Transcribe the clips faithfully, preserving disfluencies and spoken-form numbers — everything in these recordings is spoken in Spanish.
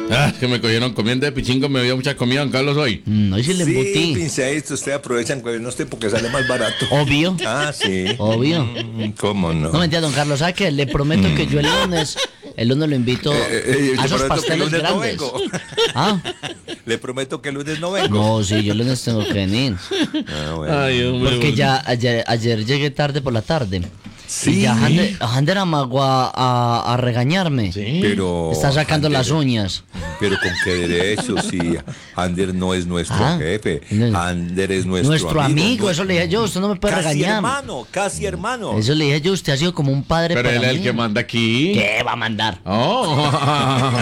Ah, que me cogieron comiendo de pichingo, me dio mucha comida, don Carlos, hoy. No, y si le embutí. Sí, pinceadito, ustedes aprovechan cuando no esté porque sale más barato. Obvio. Ah, sí. Obvio. Mm, ¿Cómo no? No mentira, don Carlos, ¿sabe qué? Le prometo que yo el lunes, el lunes lo invito Eh, eh, a le esos prometo que el pasteles lunes no grandes. vengo. ¿Ah? Le prometo que el lunes no vengo. No, sí, yo el lunes tengo que venir. Ah, bueno. Ay, hombre. Porque ya ayer, ayer llegué tarde por la tarde. Sí. Y ya Ander, Ander amagó a, a, a regañarme. Sí. Pero Está sacando Ander, las uñas. Pero con qué derecho, si Ander no es nuestro Ah, jefe. no. Ander es nuestro, Nuestro amigo, eso le dije yo, usted no me puede Casi regañar. hermano, casi hermano. Eso le dije yo, usted ha sido como un padre Pero para él es el mí. que manda aquí. ¿Qué va a mandar? Oh.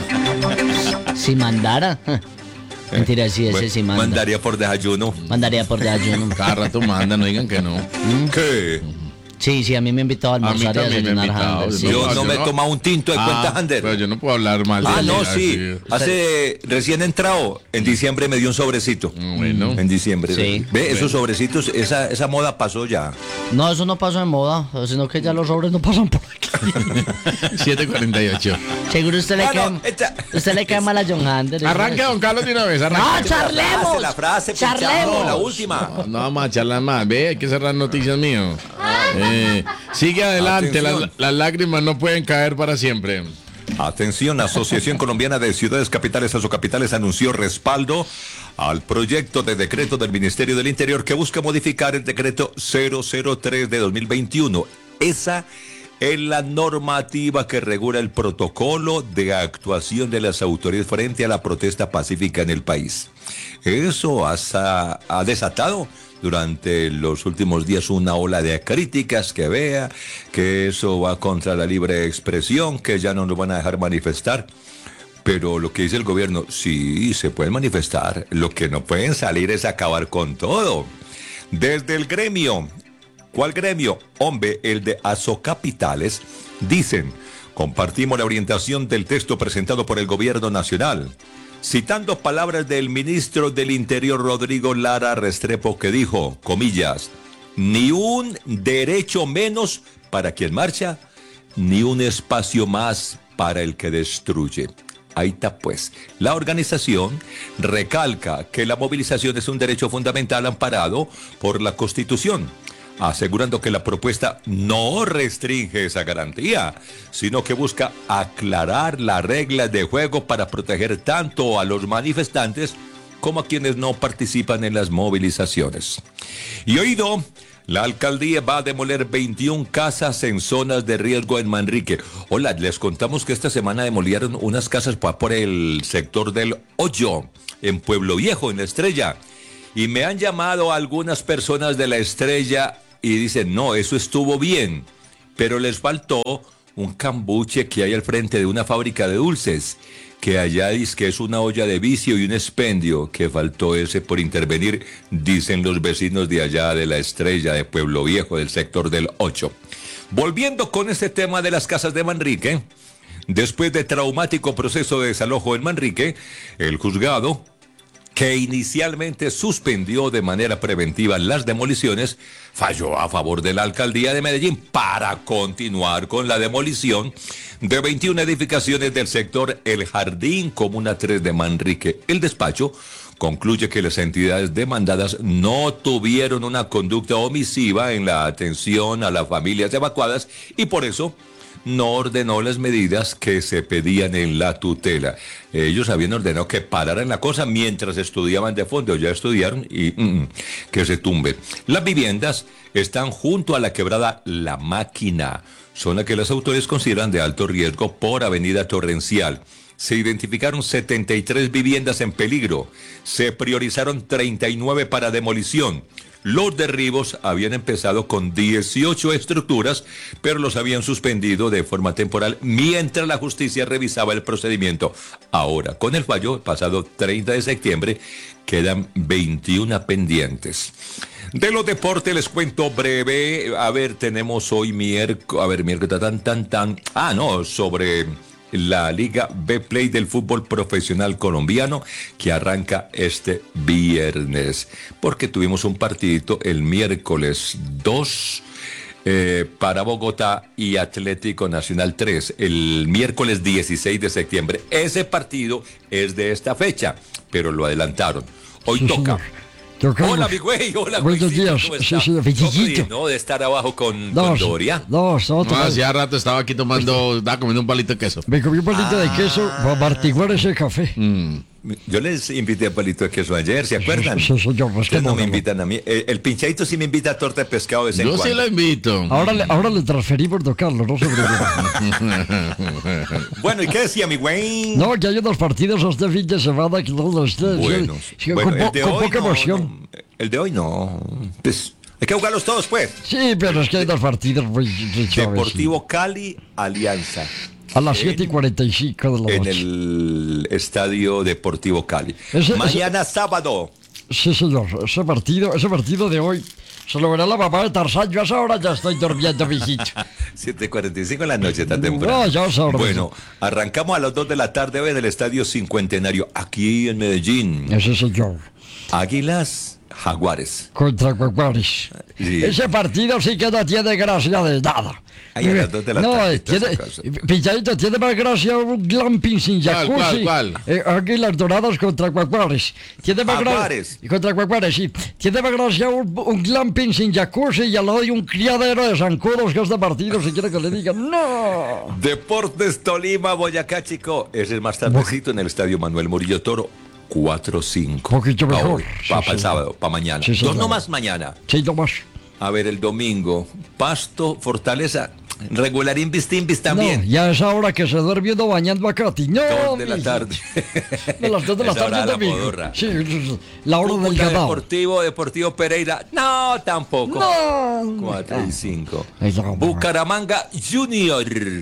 Si mandara. Mentira, sí, ese Bueno, sí manda. Mandaría por desayuno. Mandaría por desayuno. Cada rato manda, no digan que no. ¿Qué? Sí, sí, a mí me ha invitado a A mí almorzar y a también me ha desayunar invitado, Ander, sí. No, Yo no yo me he no. tomado un tinto de cuenta, Ander. Pero yo no puedo hablar mal de Ah, él, no, así. sí. Hace recién entrado, en diciembre me dio un sobrecito. Bueno. En diciembre. Sí. Ve, esos sobrecitos, esa, esa moda pasó ya. No, eso no pasó de moda, sino que ya los sobres no pasan por aquí. siete cuarenta y ocho. Seguro usted le Ah, cae, no, esta- usted le cae mal a John Ander. Arranque, don Carlos, de una vez. No, Arranque. charlemos. La frase, pinchado, charlemos. la última. No, no vamos a charlar más. Ve, hay que cerrar noticias mío. Eh, sigue adelante. Las, Atención. las lágrimas no pueden caer para siempre. Atención, Asociación Colombiana de Ciudades Capitales, Asocapitales, anunció respaldo al proyecto de decreto del Ministerio del Interior que busca modificar el decreto cero cero tres de dos mil veintiuno. Esa es la normativa que regula el protocolo de actuación de las autoridades frente a la protesta pacífica en el país. Eso hasta ha desatado durante los últimos días una ola de críticas que vea que eso va contra la libre expresión, que ya no nos van a dejar manifestar. Pero lo que dice el gobierno, sí, se pueden manifestar. Lo que no pueden salir es acabar con todo. Desde el gremio, ¿cuál gremio? Hombre, el de Asocapitales, dicen, compartimos la orientación del texto presentado por el gobierno nacional. Citando palabras del ministro del Interior, Rodrigo Lara Restrepo, que dijo, comillas, ni un derecho menos para quien marcha, ni un espacio más para el que destruye. Ahí está pues. La organización recalca que la movilización es un derecho fundamental amparado por la Constitución, asegurando que la propuesta no restringe esa garantía, sino que busca aclarar las reglas de juego para proteger tanto a los manifestantes como a quienes no participan en las movilizaciones. Y oído, la alcaldía va a demoler veintiuna casas en zonas de riesgo en Manrique. Hola, les contamos que esta semana demolieron unas casas por el sector del Hoyo, en Pueblo Viejo, en La Estrella. Y me han llamado algunas personas de La Estrella y dicen, no, eso estuvo bien, pero les faltó un cambuche que hay al frente de una fábrica de dulces, que allá dice que es una olla de vicio y un expendio, que faltó ese por intervenir, dicen los vecinos de allá de La Estrella, de Pueblo Viejo, del sector del ocho. Volviendo con este tema de las casas de Manrique, después de traumático proceso de desalojo en Manrique, el juzgado, que inicialmente suspendió de manera preventiva las demoliciones, falló a favor de la alcaldía de Medellín para continuar con la demolición de veintiuna edificaciones del sector El Jardín, Comuna tres de Manrique. El despacho concluye que las entidades demandadas no tuvieron una conducta omisiva en la atención a las familias evacuadas y por eso no ordenó las medidas que se pedían en la tutela. Ellos habían ordenado que pararan la cosa mientras estudiaban de fondo, ya estudiaron y mm, que se tumbe. Las viviendas están junto a la quebrada La Máquina, zona que las autoridades consideran de alto riesgo por avenida Torrencial. Se identificaron setenta y tres viviendas en peligro, se priorizaron treinta y nueve para demolición. Los derribos habían empezado con dieciocho estructuras, pero los habían suspendido de forma temporal mientras la justicia revisaba el procedimiento. Ahora, con el fallo, pasado treinta de septiembre, quedan veintiuna pendientes. De los deportes les cuento breve. A ver, tenemos hoy miércoles, a ver, miércoles, tan, tan, tan. Ah, no, sobre la Liga B-Play del fútbol profesional colombiano que arranca este viernes, porque tuvimos un partidito el miércoles dos eh, para Bogotá y Atlético Nacional tres, el miércoles dieciséis de septiembre. Ese partido es de esta fecha, pero lo adelantaron. Hoy Sí, toca. señor. Tocamos. Hola, mi güey. Hola, Buenos güeycito, días. ¿cómo Sí, está? sí, Fitillito. No, de estar abajo con, No, con sí, Doria. no, estaba No, tomando- hacía rato estaba aquí tomando, estaba comiendo un palito de queso. Me comí un palito de queso para amartiguar ese café. Yo les invité a palito de queso ayer, ¿se acuerdan? Sí, sí, yo, pues, Ustedes no ¿cómo me no? invitan a mí. El, el pinchadito sí me invita a torta de pescado de vez en Yo sí cuando. lo invito. Ahora le, ahora le transferimos, don Carlos, no se preocupe. Bueno, ¿y qué decía mi güey? No, que hay unos partidos este fin de semana que todos ustedes. Buenos. sí, Bueno, con, po- el de con hoy poca no, emoción. no. El de hoy no. Pues hay que jugarlos todos, pues. Sí, pero es que hay dos partidos muy, muy suaves, Deportivo Cali, Alianza. sí. A las siete y cuarenta y cinco de la En noche. el Estadio Deportivo Cali. Ese- Mañana sábado. Sí, señor. Ese partido, ese partido de hoy se lo verá la mamá de Tarzán. Yo a esa hora ya estoy durmiendo, mijito. siete y cuarenta y cinco de la noche, está temprano. No, ya sabes. Bueno, arrancamos a las dos de la tarde hoy en el Estadio Cincuentenario, aquí en Medellín. Ese señor. Águilas, Jaguares. Contra Cuacuares. Sí. Ese partido sí que no tiene gracia de nada. Ahí a las dos de la no, tarde está tiene, esa cosa. Pinchadito, tiene más gracia un glamping sin ¿Cuál, jacuzzi. cuál, cuál? Eh, Águilas Doradas contra Cuacuares. Tiene más Jaguares. gracia. Contra Cuacuares, sí. Tiene más gracia un, un glamping sin jacuzzi y al lado hay un criadero de zancudos que este partido, si quiere que le digan. ¡No! Deportes Tolima, Boyacá, chico. Ese es más tardecito en el Estadio Manuel Murillo Toro. cuatro cinco. Poquito mejor. Para Sí, el sí. sábado, para mañana. Sí, Dos señor. nomás mañana. Sí, nomás. A ver, el domingo. Pasto, Fortaleza. Regularín Vistimbis No, también. ya a esa hora que se duerme uno bañando a Katy. No, Dos de la mijito. tarde. De las dos de la Esa hora tarde la domingo. modorra. Sí, sí, sí. La hora del Cúcuta ganado. Deportivo, Deportivo Pereira. No, tampoco. No. cuatro y cinco. Ay, no, no. Bucaramanga Junior.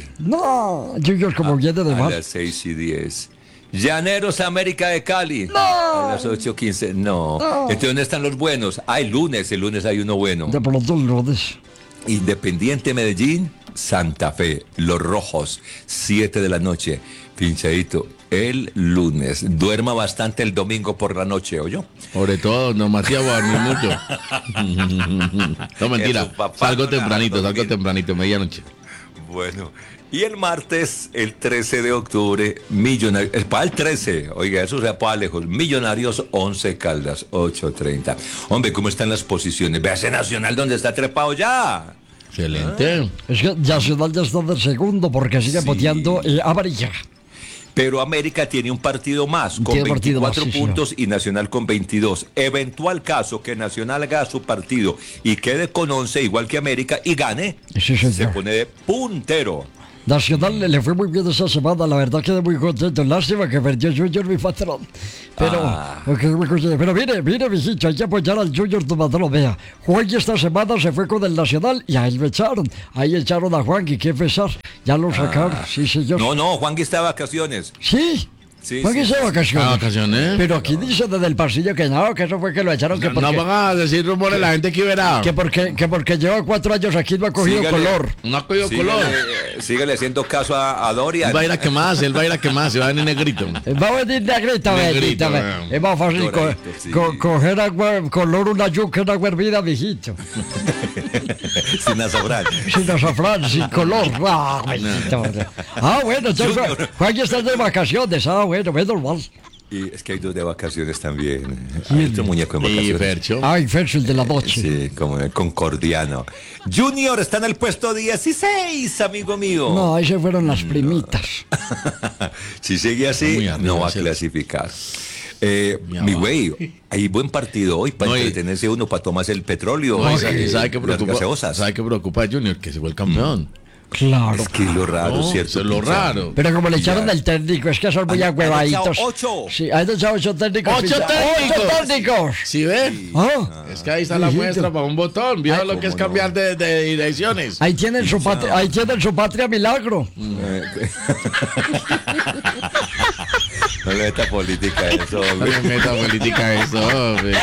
No. Junior como viene de A mal. las seis y diez. Llaneros América de Cali. A las ocho quince. No. Entonces, ¿dónde están los buenos? Ah, el lunes. El lunes hay uno bueno. De pronto el lunes. Independiente Medellín, Santa Fe, Los Rojos, siete de la noche. Pinchadito, el lunes. Duerma bastante el domingo por la noche, ¿oyó? Sobre todo, no me hacía dormir mucho. No, mentira. Eso, papá, Salgo no, tempranito, nada, salgo dormir. tempranito, medianoche. Bueno. Y el martes, el trece de octubre, Millonarios, es para el trece, oiga, eso sea para lejos, Millonarios once Caldas, ocho treinta. Hombre, ¿cómo están las posiciones? Véase Nacional donde está trepado ya. Excelente. Es que Nacional ya está de segundo porque sigue Sí. boteando eh, amarilla. Pero América tiene un partido más, con Tiene partido más, veinticuatro sí, señor. puntos y Nacional con veintidós. Eventual caso que Nacional haga su partido y quede con once, igual que América, y gane, Sí, señor. se pone de puntero. Nacional le, le fue muy bien esa semana, la verdad quedé muy contento. Lástima que perdió Junior, mi patrón. Pero, Ah. quedé muy contento. Pero mire, mire, mijito, hay que apoyar al Junior, tu patrón. Vea, Juan esta semana se fue con el Nacional y ahí lo echaron. Ahí echaron a Juan, y qué pesar. Ya lo sacaron, sí, señor. Ah. No, no, Juan está de vacaciones. Sí, Sí, Juan sí, está de sí. vacaciones. ¿A vacaciones? Pero aquí dice desde el pasillo que no, que eso fue que lo echaron, que No porque, van a decir rumores la gente que verá. que porque, que porque lleva cuatro años aquí no ha cogido Sígale. color. No ha cogido Sígale, color. eh, sígale haciendo caso a, a Dorian. Él va a ir a quemarse, él va a ir a quemarse, va a venir negrito. Eh, Va a venir negrito, Negrito, bendito, ve. weón. Es más fácil co- Doradito, sí. co- coger agua, color una yuca, una agua hervida, mijito. Sin azafrán. Sin azafrán, sin color. Ah, bendito. Ah, bueno, entonces Junior. Juan ya está de vacaciones. Ah, bueno, menos mal. Y es que hay dos de vacaciones también. Hay otro muñeco en Y vacaciones. Fercho. Ay, Fercho, el de la noche. Sí, como el concordiano. Junior está en el puesto dieciséis, amigo mío. No, ahí se fueron las primitas. Si sigue así, Muy arriba, no va a sí. clasificar. Eh, Muy mi abajo. güey, hay buen partido hoy para No, y- entretenerse uno, para tomarse el petróleo. No, y eh, sabe, y sabe qué las preocupa, gaseosas. sabe qué preocupa a Junior, que se fue el campeón. Claro. Es que es lo raro, No, ¿cierto? eso es lo Pincha? raro. Pero como le Ya. echaron el técnico, es que son muy Han- han agüevaditos. echado ocho. Sí, han echado ocho técnicos. ¡Ocho Pincha. técnicos! ¡Ocho técnicos! ¿Sí ven? Ah, Es que ahí está la Mijito. muestra para un botón. ¿Vio Ay, lo que es cómo no. cambiar de, de direcciones? ahí tienen su patria, ahí tienen su patria milagro. No le meta política a eso, No hombre. le meta política a eso, hombre.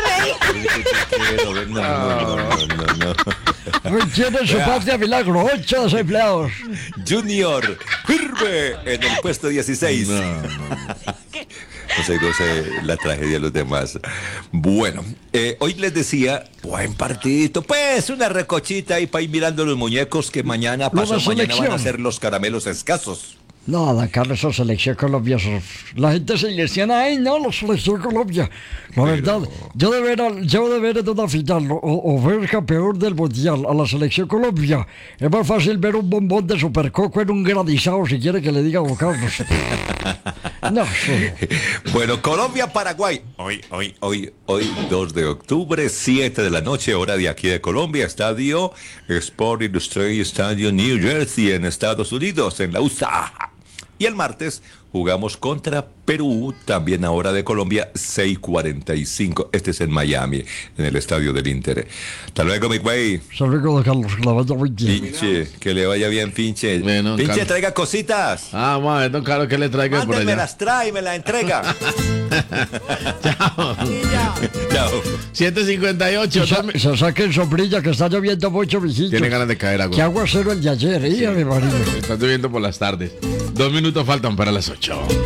No, no, no, no, no. Ahí tienen su patria milagro, ocho desempleados. Junior, firme en el puesto dieciséis. No, no se goce la tragedia de los demás. Bueno, eh, hoy les decía, buen partidito, pues una recochita ahí para ir mirando los muñecos que mañana, pasado mañana van a ser los caramelos escasos. Nada, Carlos, esa selección Colombia, eso- la gente se ilusiona, ay no, la selección Colombia. La verdad, yo de ver, al- yo de ver en una final o, o ver campeón del mundial a la selección Colombia, es más fácil ver un bombón de supercoco en un granizado, si quiere que le diga a Carlos. No, sí. Bueno, Colombia-Paraguay. Hoy, hoy, hoy, hoy, dos de octubre, siete de la noche, hora de aquí de Colombia, estadio Sport Industry Stadium, New Jersey, en Estados Unidos, en la U S A. Y el martes jugamos contra Perú, también a hora de Colombia, seis cuarenta y cinco. Este es en Miami, en el estadio del Inter. Hasta luego, mi güey. Se rico de Carlos, que la vaya muy bien. Pinche, que le vaya bien, pinche. Bueno, Pinche, Carlos. traiga cositas. Ah, vamos a ver, don Carlos, ¿qué le traigo por Mándenme allá? las trae y me las entrega. Chao. Chao. siete cincuenta y ocho. Y sa- dame- se saquen sombrilla que está lloviendo mucho, mijito. Tiene ganas de caer agua. Qué aguacero el de ayer, ¿eh, mi marido? Está lloviendo por las tardes. Dos minutos faltan para las ocho.